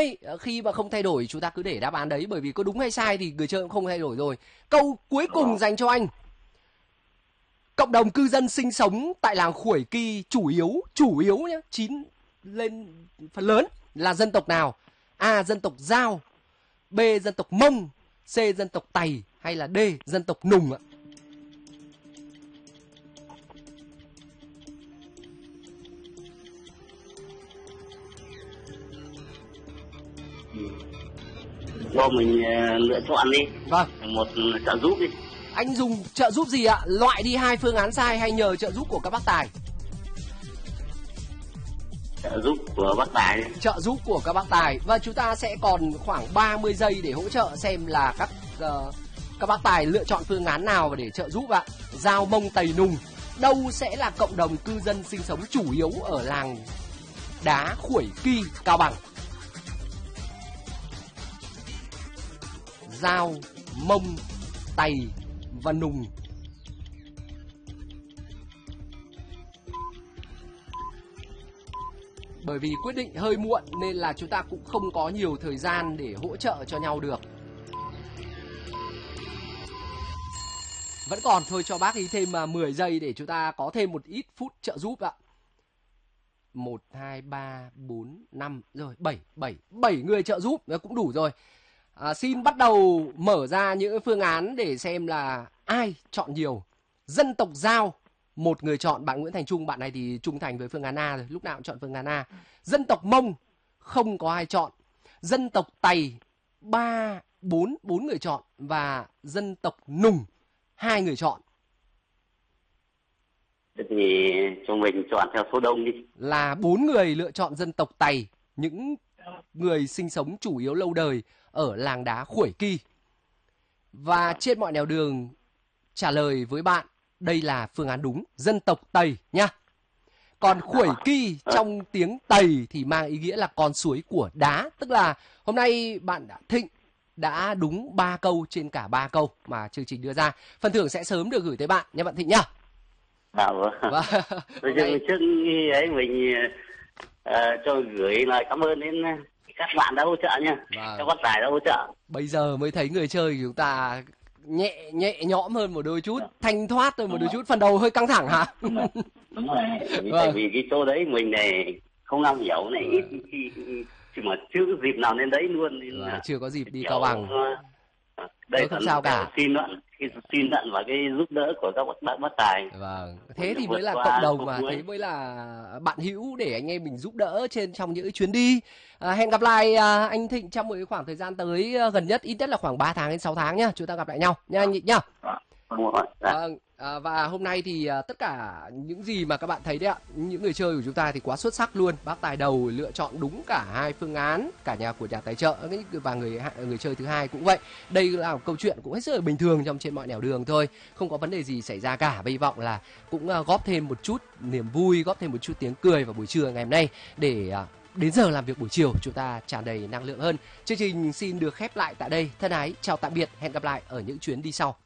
ấy, khi mà không thay đổi chúng ta cứ để đáp án đấy, bởi vì có đúng hay sai thì người chơi cũng không thay đổi rồi. Câu cuối cùng dành cho anh. Cộng đồng cư dân sinh sống tại làng Khuổi Kỳ chủ yếu nhá, chín lên phần lớn là dân tộc nào? A. Dân tộc Dao, B. Dân tộc Mông, C. Dân tộc Tày hay là D. Dân tộc Nùng ạ? Cho mình lựa chọn đi. Vâng. Một trợ giúp đi. Anh dùng trợ giúp gì ạ? Loại đi 2 phương án sai hay nhờ trợ giúp của các bác tài? Trợ giúp của bác tài. Trợ giúp của các bác tài. Và chúng ta sẽ còn khoảng 30 giây để hỗ trợ xem là các bác tài lựa chọn phương án nào và để trợ giúp ạ. Dao, Mông, Tày, Nùng. Đâu sẽ là cộng đồng cư dân sinh sống chủ yếu ở làng đá Khuổi Kỳ, Cao Bằng? Dao, Mông, Tày và Nùng. Bởi vì quyết định hơi muộn nên là chúng ta cũng không có nhiều thời gian để hỗ trợ cho nhau được. Vẫn còn, thôi cho bác ý thêm 10 giây để chúng ta có thêm một ít phút trợ giúp ạ. 1, 2, 3, 4, 5, rồi 7 người trợ giúp cũng đủ rồi. Xin bắt đầu mở ra những phương án để xem là ai chọn nhiều. Dân tộc Dao, 1 người chọn, bạn Nguyễn Thành Trung, bạn này thì trung thành với phương án A rồi, lúc nào cũng chọn phương án A. Dân tộc Mông, không có ai chọn. Dân tộc Tày, 4 người chọn. Và dân tộc Nùng, 2 người chọn. Thì cho mình chọn theo số đông đi. Là 4 người lựa chọn dân tộc Tày, những người sinh sống chủ yếu lâu đời ở làng đá Khuổi Kỳ. Và trên mọi nẻo đường trả lời với bạn, đây là phương án đúng, dân tộc Tày nhá. Còn Khuổi Kỳ trong tiếng Tày thì mang ý nghĩa là con suối của đá. Tức là hôm nay bạn Thịnh đã đúng 3 câu trên cả 3 câu mà chương trình đưa ra. Phần thưởng sẽ sớm được gửi tới bạn nha bạn Thịnh nhá. Vâng. Trước ấy mình cho gửi lời cảm ơn đến các bạn đã hỗ trợ nha. Các bác tài đã hỗ trợ. Bây giờ mới thấy người chơi chúng ta nhẹ nhõm hơn một đôi chút, thanh thoát hơn một đôi chút, phần đầu hơi căng thẳng hả? Đúng rồi. Tại vì cái chỗ đấy mình này không am hiểu này, ít khi mà chưa có dịp nào lên đấy luôn nên là chưa có dịp đi Cao Bằng. Đây không sao cả. Xin nhận vào cái giúp đỡ của các bác tài. Vâng, thế thì mới là cộng đồng mà, thế mới là bạn hữu để anh em mình giúp đỡ trong những chuyến đi. Hẹn gặp lại anh Thịnh trong một khoảng thời gian tới gần nhất, ít nhất là khoảng 3 tháng đến 6 tháng nhá. Chúng ta gặp lại nhau nha anh Nhị nhá. Vâng. Và hôm nay thì tất cả những gì mà các bạn thấy đấy ạ, những người chơi của chúng ta thì quá xuất sắc luôn. Bác tài đầu lựa chọn đúng cả 2 phương án, cả nhà của nhà tài trợ và người chơi thứ hai cũng vậy. Đây là một câu chuyện cũng hết sức là bình thường trong trên mọi nẻo đường thôi, không có vấn đề gì xảy ra cả. Hy vọng là cũng góp thêm một chút niềm vui, góp thêm một chút tiếng cười vào buổi trưa ngày hôm nay để đến giờ làm việc buổi chiều chúng ta tràn đầy năng lượng hơn. Chương trình xin được khép lại tại đây. Thân ái chào tạm biệt, hẹn gặp lại ở những chuyến đi sau.